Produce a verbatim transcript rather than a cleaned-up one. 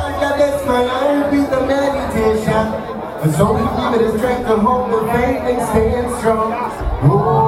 God, that's my iron, be the meditation. So we give it the strength to hold the faith and stand strong. Whoa.